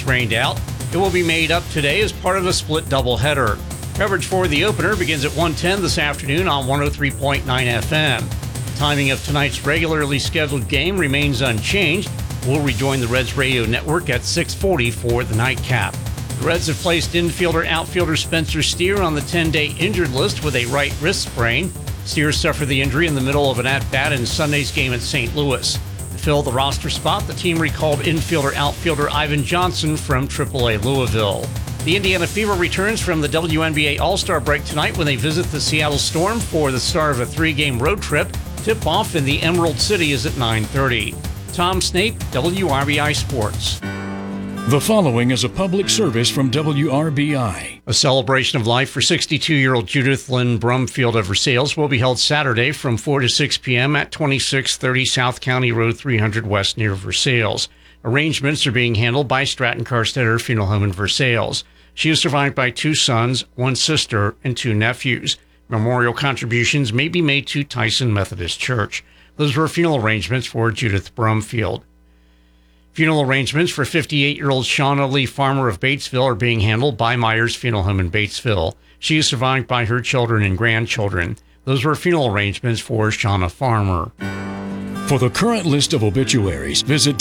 was rained out. It will be made up today as part of a split doubleheader. Coverage for the opener begins at 1:10 this afternoon on 103.9 FM. Timing of tonight's regularly scheduled game remains unchanged. We'll rejoin the Reds radio network at 6:40 for the nightcap. The Reds have placed infielder-outfielder Spencer Steer on the 10-day injured list with a right wrist sprain. Steer suffered the injury in the middle of an at-bat in Sunday's game at St. Louis. To fill the roster spot, the team recalled infielder-outfielder Ivan Johnson from AAA Louisville. The Indiana Fever returns from the WNBA All-Star break tonight when they visit the Seattle Storm for the start of a 3-game road trip. Tip-off in the Emerald City is at 9:30. Tom Snape, WRBI Sports. The following is a public service from WRBI. A celebration of life for 62-year-old Judith Lynn Brumfield of Versailles will be held Saturday from 4 to 6 p.m. at 2630 South County Road 300 West near Versailles. Arrangements are being handled by Stratton Carstetter Funeral Home in Versailles. She is survived by 2 sons, 1 sister, and 2 nephews. Memorial contributions may be made to Tyson Methodist Church. Those were funeral arrangements for Judith Brumfield. Funeral arrangements for 58-year-old Shauna Lee Farmer of Batesville are being handled by Myers Funeral Home in Batesville. She is survived by her children and grandchildren. Those were funeral arrangements for Shauna Farmer. For the current list of obituaries, visit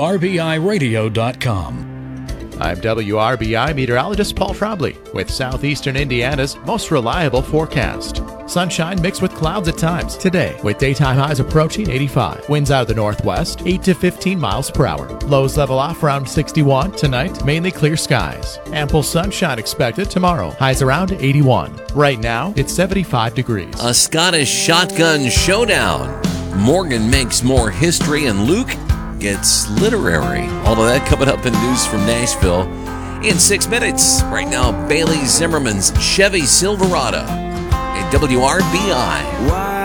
WRBIRadio.com. I'm WRBI meteorologist Paul Trombley with Southeastern Indiana's most reliable forecast. Sunshine mixed with clouds at times today, with daytime highs approaching 85. Winds out of the northwest, 8 to 15 miles per hour. Lows level off around 61. Tonight, mainly clear skies. Ample sunshine expected tomorrow. Highs around 81. Right now, it's 75 degrees. A Scottish shotgun showdown. Morgan makes more history, and Luke gets literary. All of that coming up in news from Nashville in 6 minutes. Right now, Bailey Zimmerman's Chevy Silverado at WRBI.